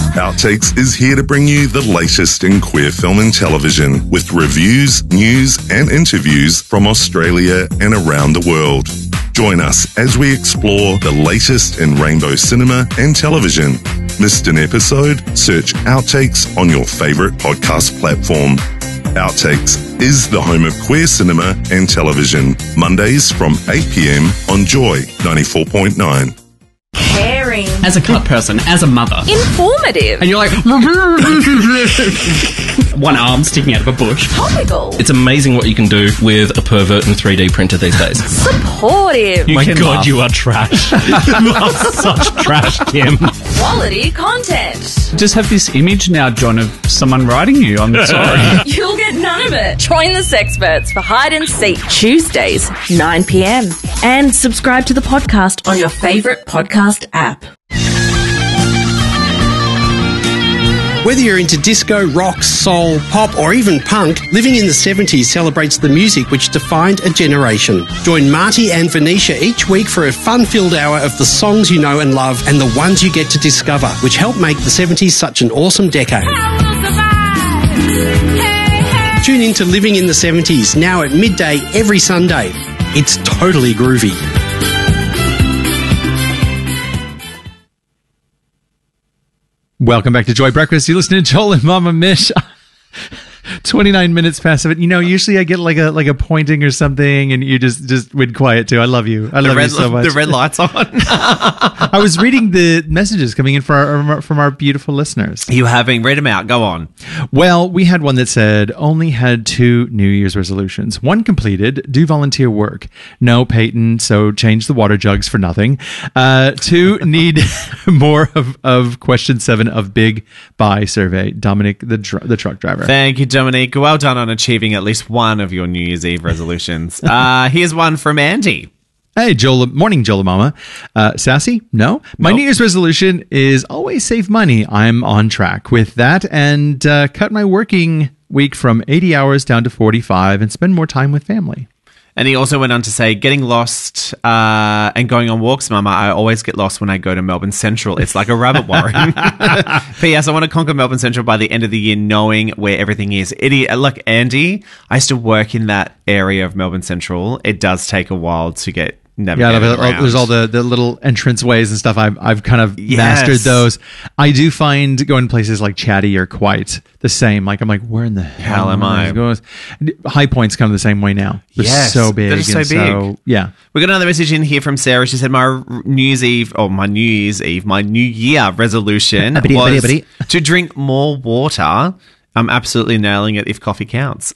Outtakes is here to bring you the latest in queer film and television with reviews, news and interviews from Australia and around the world. Join us as we explore the latest in rainbow cinema and television. Missed an episode? Search Outtakes on your favourite podcast platform. Outtakes is the home of queer cinema and television. Mondays from 8 p.m. on Joy 94.9. Caring. As a cut person, as a mother. Informative. And you're like... one arm sticking out of a bush. Topical. It's amazing what you can do with a pervert and 3D printer these days. Supportive. My God, you are trash. You are such trash, Kim. Quality content. Just have this image now, John, of someone writing you. I'm sorry. You'll get none of it. Join the Sexperts for Hide and Seek Tuesdays, 9 p.m. And subscribe to the podcast on your favourite podcast app. Whether you're into disco, rock, soul, pop or even punk, Living in the 70s celebrates the music which defined a generation. Join Marty and Venetia each week for a fun-filled hour of the songs you know and love and the ones you get to discover, which help make the 70s such an awesome decade. Tune in to Living in the 70s, now at midday every Sunday. It's totally groovy. Welcome back to Joy Breakfast. You're listening to Joel and Mama Mish. 29 minutes past it. You know, usually I get like a pointing or something, and you just went quiet too. I love you. I love you so much. The red light's on. I was reading the messages coming in from our beautiful listeners. You haven't read them out. Go on. Well, we had one that said, only had 2 New Year's resolutions. 1 completed, do volunteer work. No, Peyton, so change the water jugs for nothing. 2, need more of question 7 of Big Buy survey. Dominic, the truck driver. Thank you, Dominic. Well done on achieving at least one of your New Year's Eve resolutions. Here's one from Andy. Hey, morning, Joel and Mama. Sassy? No. My Nope. New Year's resolution is always save money. I'm on track with that and cut my working week from 80 hours down to 45 and spend more time with family. And he also went on to say, getting lost and going on walks, Mama. I always get lost when I go to Melbourne Central. It's like a rabbit warren. P.S. I want to conquer Melbourne Central by the end of the year, knowing where everything is. Look, Andy, I used to work in that area of Melbourne Central. It does take a while to get navigated around. There's all the little entrance ways and stuff. I've kind of mastered those. I do find going places like Chatty are quite the same. Like I'm like, where in the hell am I going? High Point's kind of the same way now. They're so big. They're so big. Yeah. We got another message in here from Sarah. She said, my New Year resolution was to drink more water. I'm absolutely nailing it if coffee counts.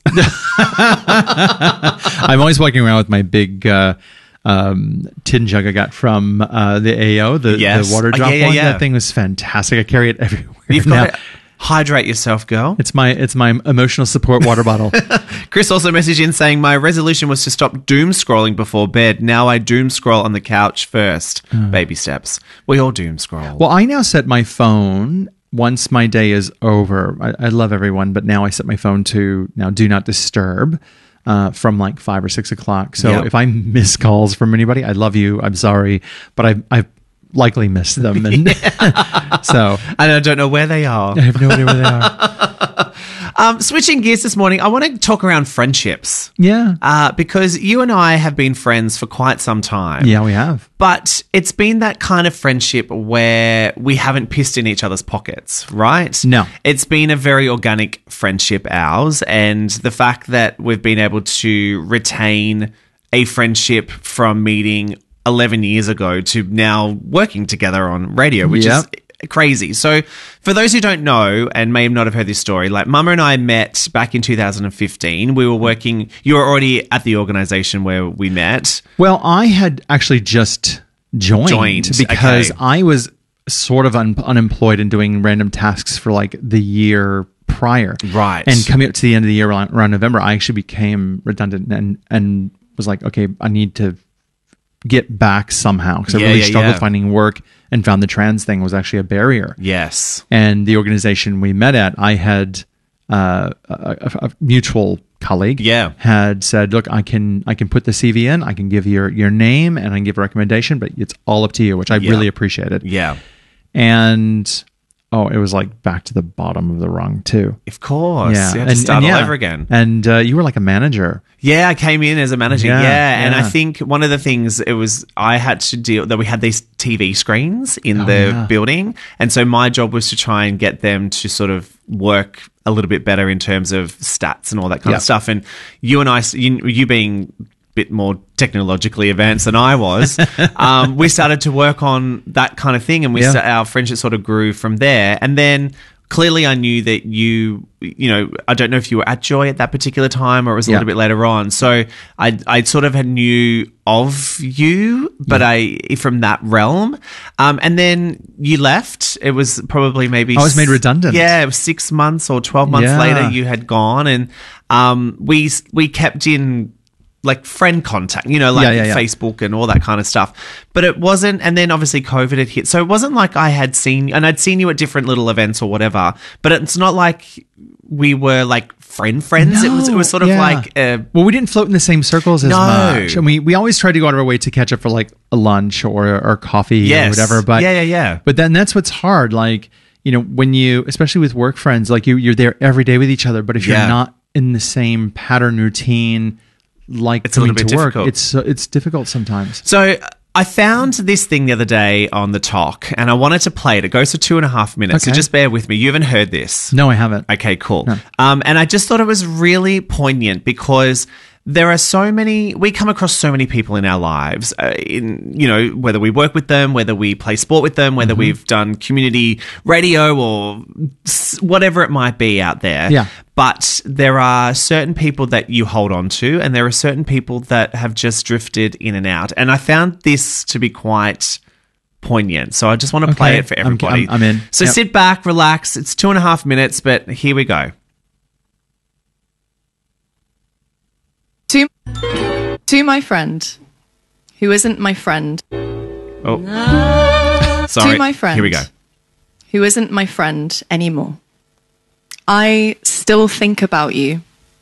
I'm always walking around with my big tin jug I got from the AO, the water drop one. Yeah. That thing was fantastic. I carry it everywhere. You've got to hydrate yourself, girl. It's my emotional support water bottle. Chris also messaged in saying, my resolution was to stop doom scrolling before bed. Now I doom scroll on the couch first. Baby steps. We all doom scroll. Well, I now set my phone once my day is over. I love everyone, but now I set my phone to do not disturb. From like 5 or 6 o'clock. So if I miss calls from anybody, I love you. I'm sorry, but I've likely missed them. And so I don't know where they are. I have no idea where they are. Switching gears this morning, I want to talk around friendships. Yeah. Because you and I have been friends for quite some time. Yeah, we have. But it's been that kind of friendship where we haven't pissed in each other's pockets, right? No. It's been a very organic friendship, ours. And the fact that we've been able to retain a friendship from meeting 11 years ago to now working together on radio, which is crazy. So for those who don't know and may not have heard this story, like Mama and I met back in 2015. We were working, you were already at the organisation where we met. Well, I had actually just joined because I was sort of unemployed and doing random tasks for like the year prior. Right. And coming up to the end of the year around November, I actually became redundant and was like, okay, I need to get back somehow because I really struggled finding work and found the trans thing was actually a barrier. Yes. And the organization we met at, I had a mutual colleague had said, look, I can put the CV in, I can give your name and I can give a recommendation, but it's all up to you, which I really appreciated. Yeah. And it was like back to the bottom of the rung too. Of course. Yeah. You had to start all over again. And you were like a manager. Yeah, I came in as a manager. Yeah, And I yeah. think one of the things I had to deal that we had these TV screens in the building. And so my job was to try and get them to sort of work a little bit better in terms of stats and all that kind of stuff. And you and I, you being a bit more technologically advanced than I was, we started to work on that kind of thing, and our friendship sort of grew from there. And then clearly I knew that you know, I don't know if you were at Joy at that particular time or it was a little bit later on. So I sort of knew of you, but from that realm. And then you left. It was probably maybe... I was made redundant. Yeah, it was 6 months or 12 months later you had gone, and we kept in like friend contact, you know, like Facebook and all that kind of stuff. But it wasn't, and then obviously COVID had hit. So it wasn't like I'd seen you at different little events or whatever, but it's not like we were like friends. No, it was sort of like... well, we didn't float in the same circles as much. And we always tried to go out of our way to catch up for like a lunch or coffee or whatever. But But then that's what's hard. Like, you know, when you, especially with work friends, like you're there every day with each other, but if you're not in the same pattern routine, like it's a little bit to work, difficult. it's difficult sometimes. So I found this thing the other day on the talk, and I wanted to play it. It goes for 2.5 minutes, so just bear with me. You haven't heard this? No, I haven't. Okay, cool. No. And I just thought it was really poignant because there are we come across so many people in our lives, you know, whether we work with them, whether we play sport with them, whether we've done community radio or whatever it might be out there. Yeah. But there are certain people that you hold on to, and there are certain people that have just drifted in and out. And I found this to be quite poignant. So I just want to play it for everybody. I'm in. So sit back, relax. It's 2.5 minutes, but here we go. To my friend, who isn't my friend. Oh, sorry. To my friend. Here we go. Who isn't my friend anymore. I still think about you.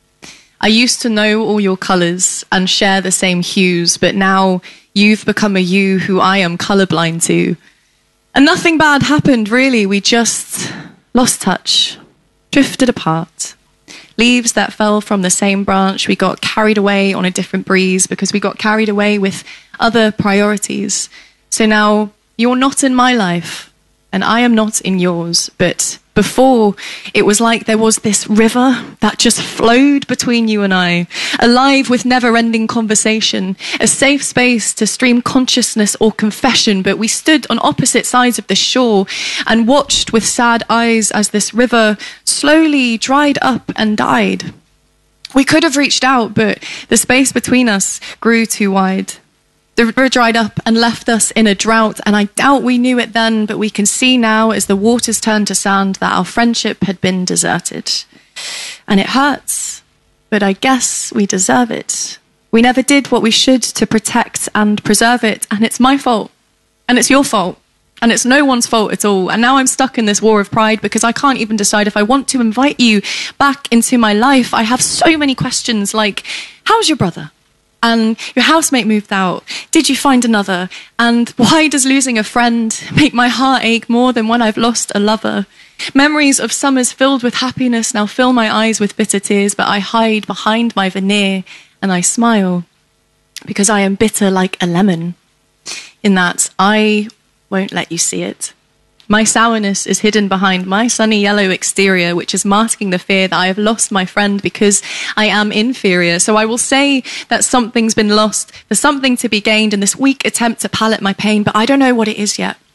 I used to know all your colours and share the same hues, but now you've become a you who I am colourblind to. And nothing bad happened, really. We just lost touch, drifted apart. Leaves that fell from the same branch, we got carried away on a different breeze because we got carried away with other priorities. So now you're not in my life and I am not in yours. But before, it was like there was this river that just flowed between you and I, alive with never-ending conversation, a safe space to stream consciousness or confession. But we stood on opposite sides of the shore and watched with sad eyes as this river slowly dried up and died. We could have reached out, but the space between us grew too wide. The river dried up and left us in a drought, and I doubt we knew it then, but we can see now as the waters turned to sand that our friendship had been deserted. And it hurts, but I guess we deserve it. We never did what we should to protect and preserve it, and it's my fault, and it's your fault, and it's no one's fault at all. And now I'm stuck in this war of pride because I can't even decide if I want to invite you back into my life. I have so many questions like, how's your brother? And your housemate moved out. Did you find another? And why does losing a friend make my heart ache more than when I've lost a lover? Memories of summers filled with happiness now fill my eyes with bitter tears, but I hide behind my veneer and I smile because I am bitter like a lemon in that I won't let you see it. My sourness is hidden behind my sunny yellow exterior, which is masking the fear that I have lost my friend because I am inferior. So I will say that something's been lost for something to be gained in this weak attempt to palate my pain, but I don't know what it is yet.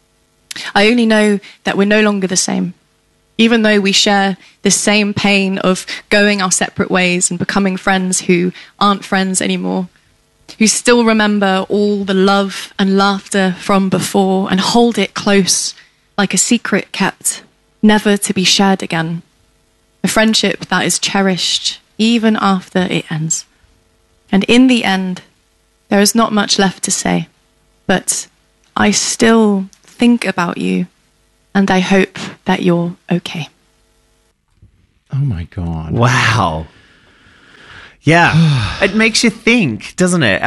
I only know that we're no longer the same. Even though we share the same pain of going our separate ways and becoming friends who aren't friends anymore, who still remember all the love and laughter from before and hold it close like a secret kept, never to be shared again. A friendship that is cherished even after it ends. And in the end, there is not much left to say, but I still think about you and I hope that you're okay. Oh my God. Wow. Yeah, it makes you think, doesn't it?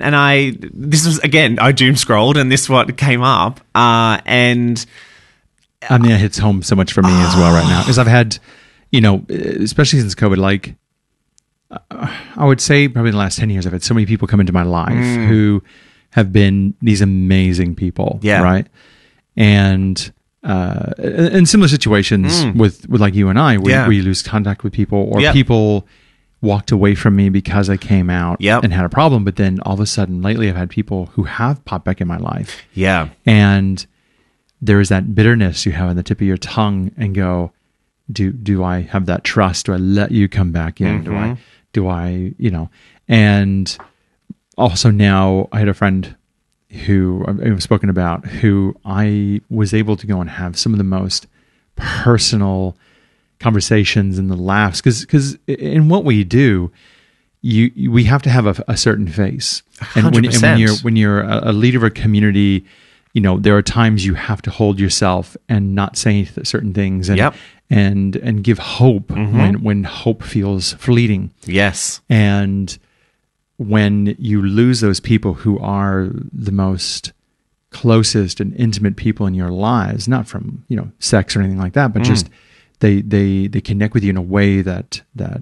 This was, again, I doom scrolled and this what came up. And I mean, it hits home so much for me as well right now, because I've had, especially since COVID, like I would say probably in the last 10 years, I've had so many people come into my life who have been these amazing people, right? And in similar situations with like you and I, where you lose contact with people, or people walked away from me because I came out and had a problem. But then all of a sudden, lately, I've had people who have popped back in my life. Yeah. And there is that bitterness you have on the tip of your tongue and go, do I have that trust? Do I let you come back in? Do I, and also now I had a friend who I've spoken about, who I was able to go and have some of the most personal conversations and the laughs, because in what we do, we have to have a certain face. 100%. And when you're a leader of a community, there are times you have to hold yourself and not say certain things, and give hope when hope feels fleeting. Yes. And when you lose those people who are the most closest and intimate people in your lives, not from sex or anything like that, but just they connect with you in a way that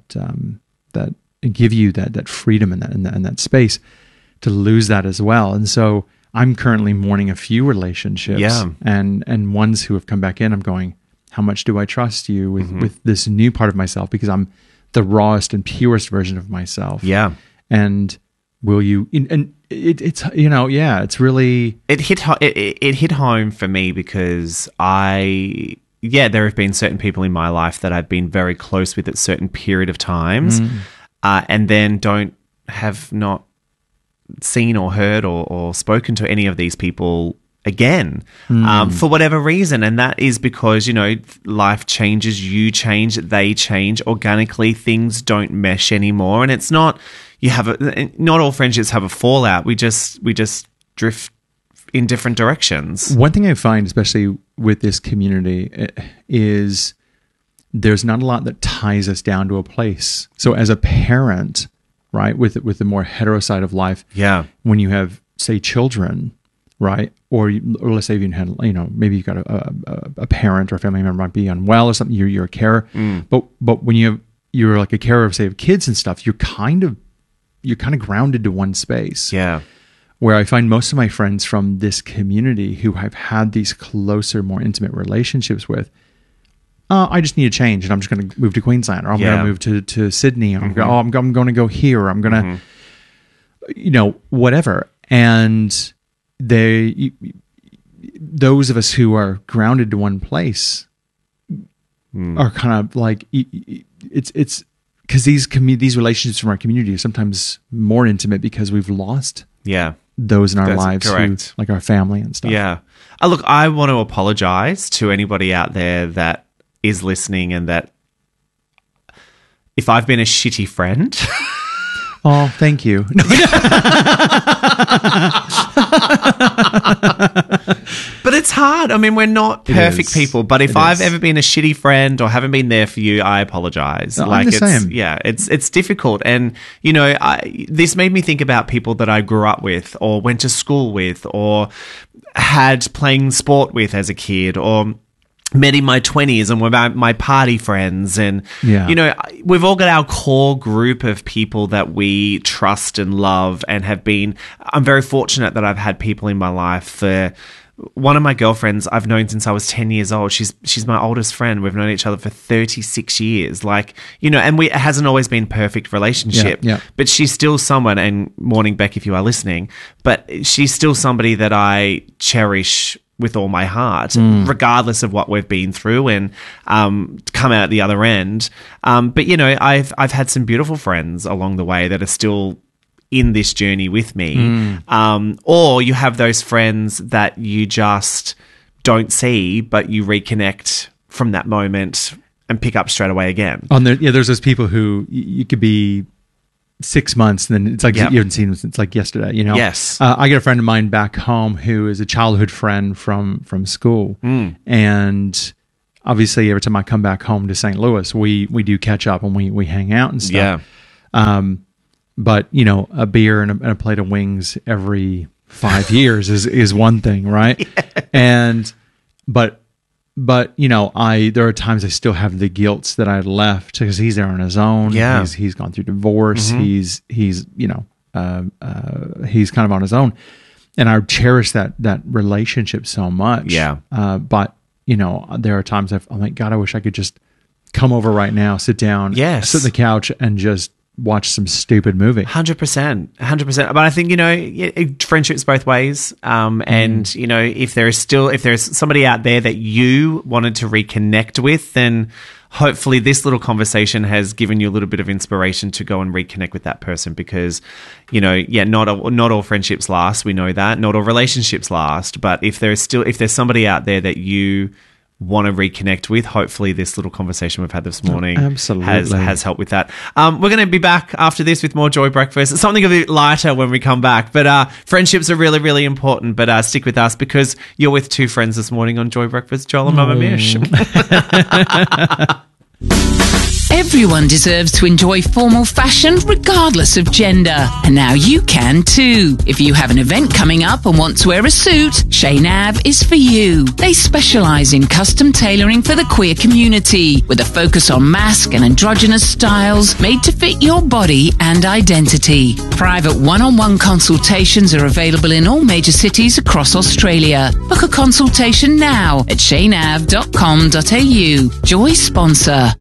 give you that freedom and that space, to lose that as well. And so I'm currently mourning a few relationships, and ones who have come back in. I'm going, how much do I trust you with this new part of myself? Because I'm the rawest and purest version of myself. Yeah. And will you? And it's it's really it hit home for me, because there have been certain people in my life that I've been very close with at certain period of times, and then have not seen or heard or spoken to any of these people again, for whatever reason. And that is because, life changes, you change, they change organically, things don't mesh anymore. And it's not, not all friendships have a fallout. We just drift in different directions. One thing I find, especially with this community, is there's not a lot that ties us down to a place. So as a parent, right, with the more hetero side of life, when you have, say, children, right, or let's say you had, maybe you've got a parent or a family member might be unwell or something, you're a carer, but when you're like a carer of, say, of kids and stuff, you're kind of grounded to one space. Yeah. Where I find most of my friends from this community who I've had these closer, more intimate relationships with, I just need a change, and I'm just going to move to Queensland, or I'm going to move to Sydney, or I'm going to go here, or I'm going to, whatever. And those of us who are grounded to one place are kind of like, it's because these relationships from our community are sometimes more intimate because we've lost those in our lives, who, like our family and stuff. Yeah. Look, I want to apologize to anybody out there that is listening, and that if I've been a shitty friend. Oh, thank you. But it's hard. I mean, we're not perfect people. But if I've ever been a shitty friend or haven't been there for you, I apologize. No, I'm the same. Yeah, it's difficult. And, this made me think about people that I grew up with, or went to school with, or had playing sport with as a kid, or met in my 20s and were my party friends. And, we've all got our core group of people that we trust and love and have been. I'm very fortunate that I've had people in my life. For one of my girlfriends I've known since I was 10 years old. She's my oldest friend. We've known each other for 36 years. And it hasn't always been a perfect relationship, but she's still someone, and morning, Beck, if you are listening, but she's still somebody that I cherish with all my heart, regardless of what we've been through, and come out the other end. But I've had some beautiful friends along the way that are still in this journey with me. Or you have those friends that you just don't see, but you reconnect from that moment and pick up straight away again. There's those people who you could be 6 months, and then it's like you haven't seen them since like yesterday, Yes. I got a friend of mine back home who is a childhood friend from school, and obviously every time I come back home to St. Louis, we do catch up and we hang out and stuff. But a beer and a plate of wings every 5 years is one thing, right? But but there are times I still have the guilt that I left because he's there on his own. Yeah. He's gone through divorce. He's kind of on his own, and I cherish that relationship so much. Yeah. But there are times I'm like, God, I wish I could just come over right now, sit down, sit on the couch, and just watch some stupid movie. 100%. But I think, friendships both ways. And, if there's somebody out there that you wanted to reconnect with, then hopefully this little conversation has given you a little bit of inspiration to go and reconnect with that person because, not all friendships last. We know that. Not all relationships last. But if there's somebody out there that you want to reconnect with, hopefully this little conversation we've had this morning has helped with that. We're going to be back after this with more Joy Breakfast. It's something a bit lighter when we come back, but friendships are really, really important. But stick with us because you're with two friends this morning on Joy Breakfast, Joel and Mama Mish. Everyone deserves to enjoy formal fashion regardless of gender. And now you can too. If you have an event coming up and want to wear a suit, Chez Nav is for you. They specialise in custom tailoring for the queer community with a focus on masc and androgynous styles made to fit your body and identity. Private one-on-one consultations are available in all major cities across Australia. Book a consultation now at cheynav.com.au. Joy sponsor.